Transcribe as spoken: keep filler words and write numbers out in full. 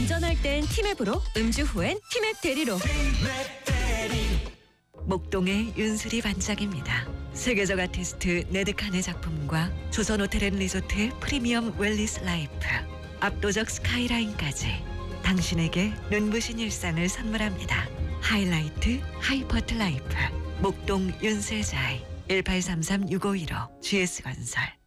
운전할 땐 티맵으로, 음주 후엔 티맵 대리로. 목동의 윤수리 반장입니다. 세계적 아티스트 네드칸의 작품과 조선호텔앤리조트의 프리미엄 웰리스 라이프, 압도적 스카이라인까지 당신에게 눈부신 일상을 선물합니다. 하이라이트 하이퍼트 라이프 목동 윤세자이 일팔삼삼 육오일오 지에스건설.